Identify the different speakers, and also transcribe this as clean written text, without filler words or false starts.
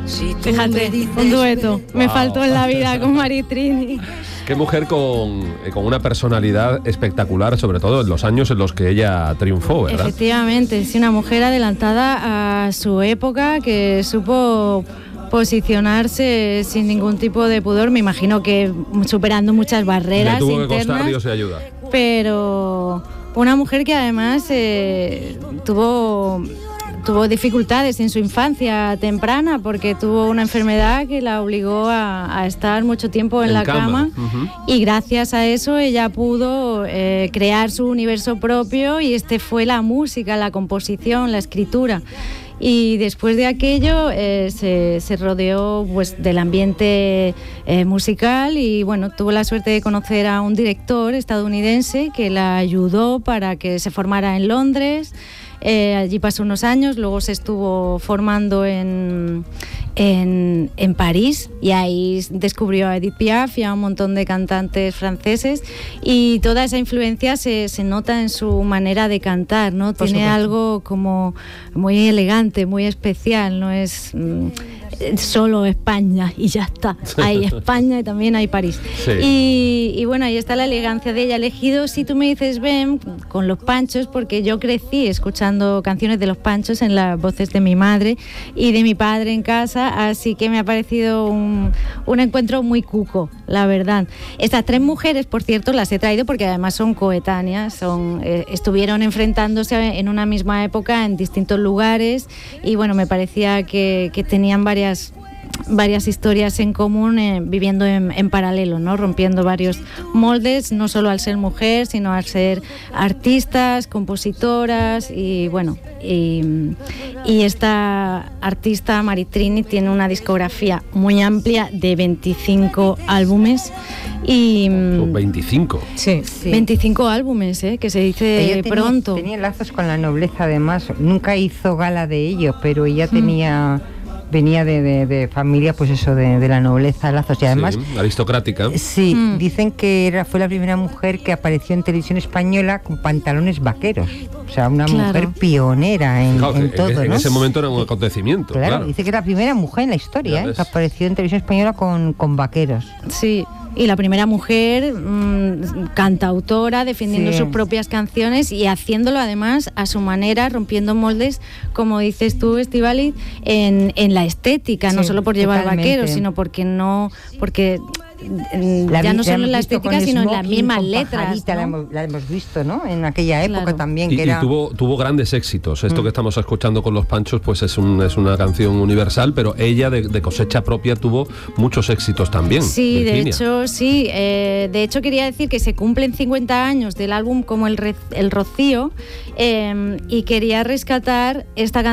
Speaker 1: Fíjate, un dueto. Me faltó en la vida con Maritrini.
Speaker 2: Qué mujer con una personalidad espectacular, sobre todo en los años en los que ella triunfó, ¿verdad?
Speaker 1: Efectivamente, es una mujer adelantada a su época que supo posicionarse sin ningún tipo de pudor. Me imagino que superando muchas barreras
Speaker 2: Le tuvo
Speaker 1: internas.
Speaker 2: que costar, Dios y ayuda.
Speaker 1: Pero una mujer que además tuvo dificultades en su infancia temprana porque tuvo una enfermedad que la obligó a estar mucho tiempo en la cama.
Speaker 2: Uh-huh.
Speaker 1: Y gracias a eso ella pudo crear su universo propio y fue la música, la composición, la escritura. Y después de aquello se rodeó pues del ambiente musical y bueno, tuvo la suerte de conocer a un director estadounidense que la ayudó para que se formara en Londres. Allí pasó unos años, luego se estuvo formando en París y ahí descubrió a Edith Piaf y a un montón de cantantes franceses y toda esa influencia se nota en su manera de cantar, ¿no? Tiene algo como muy elegante, muy especial, no es solo España y ya está. Hay España y también hay París. Sí. Y bueno, ahí está la elegancia de ella. Elegido, si tú me dices, ven, con Los Panchos, porque yo crecí escuchando canciones de Los Panchos en las voces de mi madre y de mi padre en casa, así que me ha parecido un encuentro muy cuco, la verdad. Estas tres mujeres, por cierto, las he traído porque además son coetáneas, estuvieron enfrentándose en una misma época en distintos lugares y bueno, me parecía que tenían varias historias en común, viviendo en paralelo, ¿no? Rompiendo varios moldes, no solo al ser mujer, sino al ser artistas, compositoras y bueno, y esta artista Maritrini tiene una discografía muy amplia de 25 álbumes y
Speaker 2: 25.
Speaker 3: Sí.
Speaker 1: 25 álbumes, que se dice pronto.
Speaker 3: Tenía lazos con la nobleza, además, nunca hizo gala de ello, pero ella venía de familia, pues eso, de la nobleza, lazos, y además...
Speaker 2: Sí, aristocrática.
Speaker 3: Sí, dicen que fue la primera mujer que apareció en televisión española con pantalones vaqueros. O sea, una mujer pionera en todo, ¿no?
Speaker 2: En ese momento era un acontecimiento.
Speaker 3: Claro, dice que es la primera mujer en la historia que apareció en televisión española con vaqueros.
Speaker 1: Sí. Y la primera mujer cantautora, defendiendo sus propias canciones y haciéndolo además a su manera, rompiendo moldes, como dices tú, Estíbaliz, en la estética, no solo por llevar vaqueros, sino porque ya no solo en la estética, sino en las mismas letras, ¿no?
Speaker 3: La hemos visto, ¿no? En aquella época también. Y
Speaker 2: tuvo grandes éxitos. Esto que estamos escuchando con Los Panchos, pues es una canción universal, pero ella de cosecha propia tuvo muchos éxitos también.
Speaker 1: Sí,
Speaker 2: Virginia.
Speaker 1: de hecho, sí. De hecho, quería decir que se cumplen 50 años del álbum como El Rocío, y quería rescatar esta canción